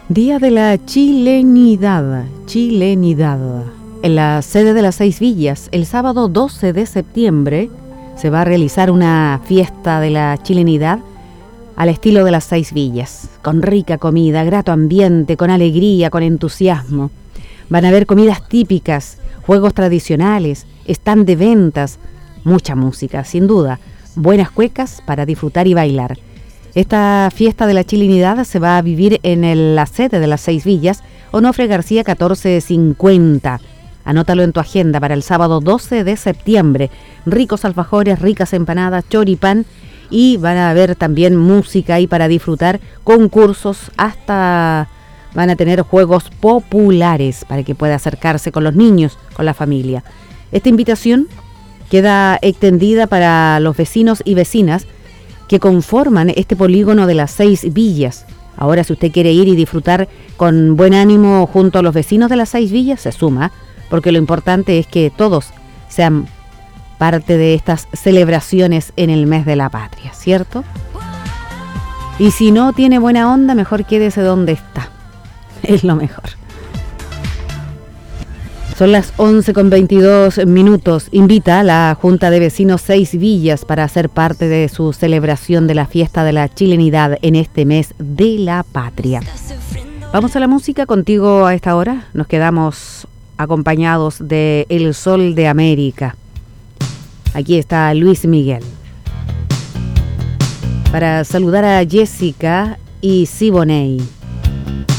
Día de la Chilenidad. En la sede de las Seis Villas, el sábado 12 de septiembre, se va a realizar una fiesta de la chilenidad al estilo de las Seis Villas, con rica comida, grato ambiente, con alegría, con entusiasmo. Van a haber comidas típicas, juegos tradicionales, stand de ventas, mucha música, sin duda, buenas cuecas para disfrutar y bailar. Esta fiesta de la chilenidad se va a vivir en la sede de las Seis Villas, Onofre García 1450. Anótalo en tu agenda para el sábado 12 de septiembre. Ricos alfajores, ricas empanadas, choripán, y van a haber también música ahí para disfrutar, concursos, hasta van a tener juegos populares para que pueda acercarse con los niños, con la familia. Esta invitación queda extendida para los vecinos y vecinas que conforman este polígono de las Seis Villas. Ahora, si usted quiere ir y disfrutar con buen ánimo junto a los vecinos de las Seis Villas, se suma, porque lo importante es que todos sean parte de estas celebraciones en el mes de la patria, ¿cierto? Y si no tiene buena onda, mejor quédese donde está. Es lo mejor. Son las 11:22. Invita a la Junta de Vecinos Seis Villas para ser parte de su celebración de la fiesta de la chilenidad en este mes de la patria. Vamos a la música contigo a esta hora. Nos quedamos acompañados de El Sol de América. Aquí está Luis Miguel. Para saludar a Jessica y Siboney.